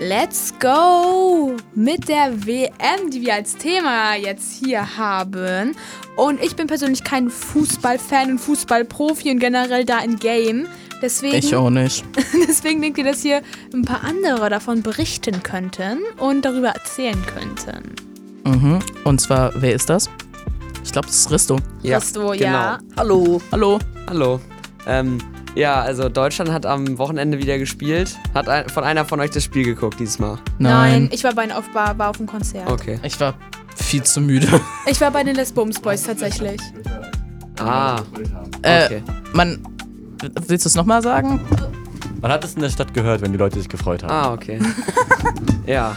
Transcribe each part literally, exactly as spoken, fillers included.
Let's go mit der W M, die wir als Thema jetzt hier haben. Und ich bin persönlich kein Fußballfan und Fußballprofi und generell da in Game. Deswegen, ich auch nicht. Deswegen denkt ihr, dass hier ein paar andere davon berichten könnten und darüber erzählen könnten. Mhm. Und zwar, wer ist das? Ich glaube, das ist Risto. Ja, Risto, genau. ja. Hallo. Hallo. Hallo. Ähm, ja, also Deutschland hat am Wochenende wieder gespielt. Hat ein, von einer von euch das Spiel geguckt dieses Mal? Nein, ich war, bei, auf, war, war auf dem Konzert. Okay. Ich war viel zu müde. Ich war bei den Les Bums Boys tatsächlich. Ah, Äh, okay. man, willst du es nochmal sagen? Man hat es in der Stadt gehört, wenn die Leute sich gefreut haben. Ah, okay. ja.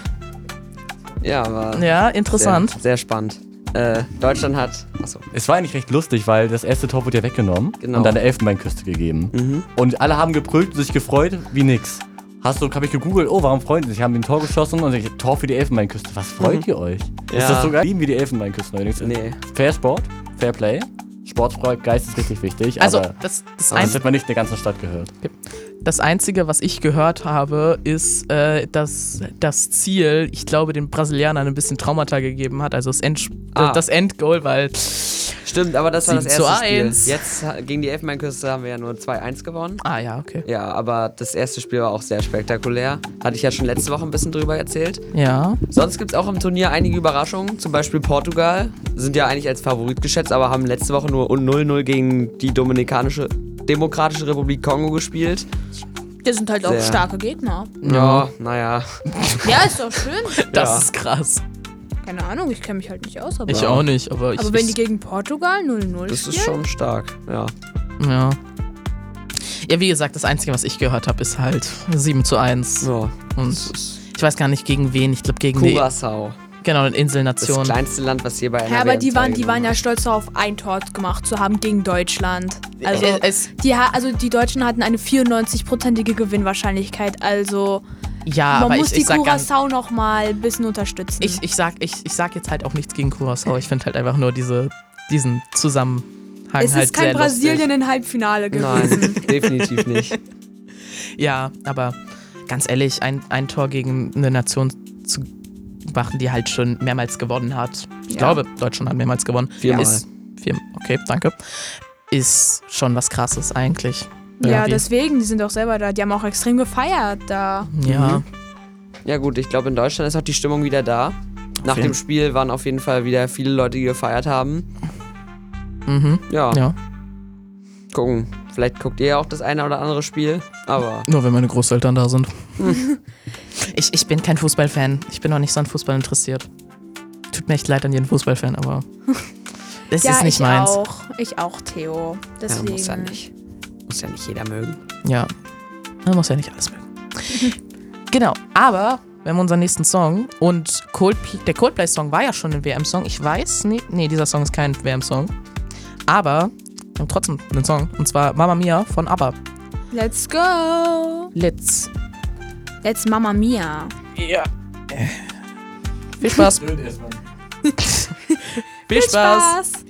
Ja, war Ja, interessant. Sehr, sehr spannend. Äh, Deutschland hat... Achso. Es war eigentlich recht lustig, weil das erste Tor wurde ja weggenommen Genau. und dann der Elfenbeinküste gegeben. Mhm. Und alle haben gebrüllt und sich gefreut wie nix. Hast du, hab ich gegoogelt, oh, warum freuen sie sich? Haben ein Tor geschossen und ich, Tor für die Elfenbeinküste. Was freut Mhm. ihr euch? Ja. Ist das so geil wie die Elfenbeinküste? Nee. Fair Sport, Fair Play, Sportgeist ist richtig wichtig, Also, aber das, das, aber das ein, hat man nicht in der ganzen Stadt gehört. das Einzige, was ich gehört habe, ist, äh, dass das Ziel, ich glaube, den Brasilianern ein bisschen Traumata gegeben hat. Also das, End, Ah. das Endgoal, weil Stimmt, aber das war das sieben zu erste Spiel. eins. Jetzt ha- gegen die Elfenbeinküste haben wir ja nur zwei eins gewonnen. Ah ja, okay. Ja, aber das erste Spiel war auch sehr spektakulär. Hatte ich ja schon letzte Woche ein bisschen drüber erzählt. Ja. Sonst gibt es auch im Turnier einige Überraschungen. Zum Beispiel Portugal. Sind ja eigentlich als Favorit geschätzt, aber haben letzte Woche nur null null gegen die Dominikanische Demokratische Republik Kongo gespielt. Die sind halt auch Sehr. starke Gegner. Ja, naja. Ja, ist doch schön. Das Ja. ist krass. Keine Ahnung, ich kenne mich halt nicht aus. Aber, Ich auch nicht, aber ich... aber wenn die ich, gegen Portugal null null Das spielen, ist schon stark, ja. ja. Ja, wie gesagt, das Einzige, was ich gehört habe, ist halt sieben zu eins. So, Und das ist ich weiß gar nicht gegen wen. Ich glaube gegen die... Curaçao. Genau, eine Das Inselnation. kleinste Land, was hier bei einer ja, aber die W M waren, die waren ja teilgenommen stolz darauf, ein Tor gemacht zu haben gegen Deutschland. Also, Äh, es, die, ha- also die Deutschen hatten eine vierundneunzig-prozentige Gewinnwahrscheinlichkeit. Also ja, man aber muss ich, die ich sag ganz... Curaçao noch mal ein bisschen unterstützen. Ich, ich, sag, ich, ich sag jetzt halt auch nichts gegen Curaçao. Ich finde halt einfach nur diese, diesen Zusammenhang es halt ist kein sehr Brasilien im Halbfinale Nein, gewesen. definitiv nicht. lustig. Ja, aber ganz ehrlich, ein, ein Tor gegen eine Nation zu machen, die halt schon mehrmals gewonnen hat. Ich Ja. glaube, Deutschland hat mehrmals gewonnen. Viermal. Ist, vier, okay, danke. Ist schon was Krasses eigentlich. Ja, Irgendwie. deswegen, die sind auch selber da. Die haben auch extrem gefeiert da. Ja. Mhm. Ja gut, ich glaube in Deutschland ist auch die Stimmung wieder da. Nach jeden dem Spiel waren auf jeden Fall wieder viele Leute, die gefeiert haben. Mhm. Ja, Ja. gucken. Vielleicht guckt ihr ja auch das eine oder andere Spiel, aber Nur wenn meine Großeltern da sind. ich, ich bin kein Fußballfan. Ich bin auch nicht so an Fußball interessiert. Tut mir echt leid an jeden Fußballfan, aber das ja, ist nicht ich meins. auch. Ich auch, Theo. ja, Deswegen. muss ja nicht. Muss ja nicht jeder mögen. Ja, man muss ja nicht alles mögen. Genau, aber wir haben unseren nächsten Song und Coldplay, der Coldplay-Song war ja schon ein W M-Song. Ich weiß, nee, nee, dieser Song ist kein W M-Song. Aber wir haben trotzdem einen Song und zwar Mamma Mia von ABBA. Let's go. Let's. Let's Mamma Mia. Ja. Viel Spaß. Viel Spaß. Spaß.